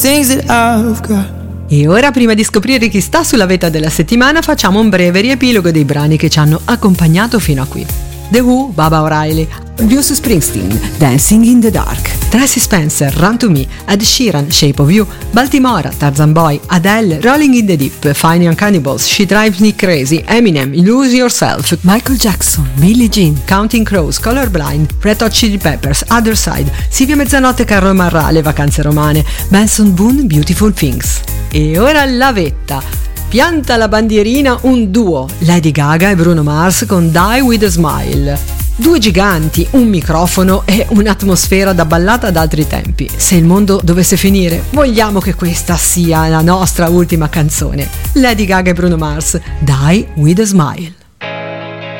things that I've got. E ora, prima di scoprire chi sta sulla vetta della settimana, facciamo un breve riepilogo dei brani che ci hanno accompagnato fino a qui. The Who, Baba O'Reilly. Bruce Springsteen, Dancing in the Dark. Tracy Spencer, Run to Me. Ed Sheeran, Shape of You. Baltimora, Tarzan Boy. Adele, Rolling in the Deep. Fine Young Cannibals, She Drives Me Crazy. Eminem, Lose Yourself. Michael Jackson, Billie Jean. Counting Crows, Colorblind. Red Hot Chili Peppers, Other Side. Silvia Mezzanotte, Carlo Marrà, Le Vacanze Romane. Benson Boone, Beautiful Things. E ora la vetta. Pianta la bandierina un duo, Lady Gaga e Bruno Mars con Die With A Smile. Due giganti, un microfono e un'atmosfera da ballata d'altri tempi. Se il mondo dovesse finire, vogliamo che questa sia la nostra ultima canzone. Lady Gaga e Bruno Mars, Die With A Smile.